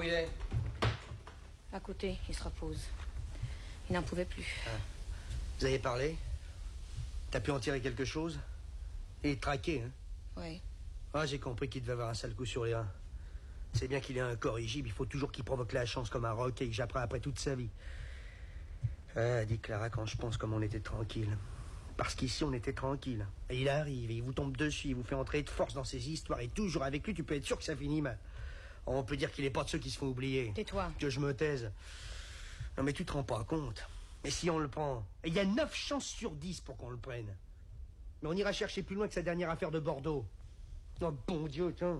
il est? À côté, il se repose. Il n'en pouvait plus. Ah. Vous avez parlé? T'as pu en tirer quelque chose? Et traqué, hein? Oui. Ah, j'ai compris qu'il devait avoir un sale coup sur les reins. C'est bien qu'il ait un corrigible, il faut toujours qu'il provoque la chance comme un roc et que j'apprends après toute sa vie. Ah, dit Clara, quand je pense comme on était tranquille. Parce qu'ici, on était tranquille. Et il arrive, et il vous tombe dessus, il vous fait entrer de force dans ses histoires, et toujours avec lui, tu peux être sûr que ça finit mal. On peut dire qu'il est pas de ceux qui se font oublier. Tais-toi. Que je me taise. Non, mais tu te rends pas compte. Mais si on le prend, et il y a 9 chances sur 10 pour qu'on le prenne. Mais on ira chercher plus loin que sa dernière affaire de Bordeaux. Oh, bon Dieu, tiens.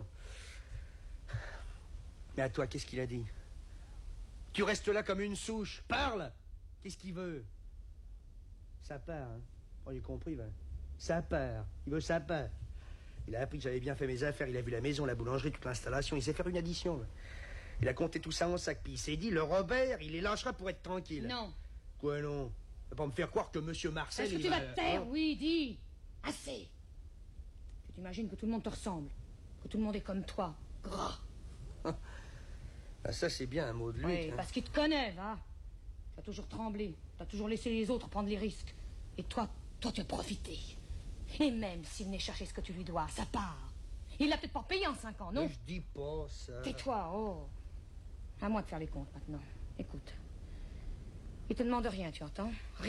Mais à toi, qu'est-ce qu'il a dit? Tu restes là comme une souche. Parle! Qu'est-ce qu'il veut? Ça part, hein? Oh, il a compris, va. Ça part. Il veut ça part. Il a appris que j'avais bien fait mes affaires. Il a vu la maison, la boulangerie, toute l'installation. Il sait faire une addition, va. Il a compté tout ça en sac. Puis il s'est dit, le Robert, il les lâchera pour être tranquille. Non. Quoi, non? Va pas me faire croire que Monsieur Marcel... Est-ce que tu vas te taire? Oui, dis. Assez. Tu t'imagines que tout le monde te ressemble. Que tout le monde est comme toi. Gras. Ah, ça, c'est bien un mot de lui. Oui, hein. parce qu'il te connaît, va. Tu as toujours tremblé. Tu as toujours laissé les autres prendre les risques. Et toi, tu as profité. Et même s'il venait chercher ce que tu lui dois, ça part. Il l'a peut-être pas payé en 5 ans, non? Mais je dis pas ça. Tais-toi, oh. À moi de faire les comptes maintenant. Écoute. Il te demande rien, tu entends?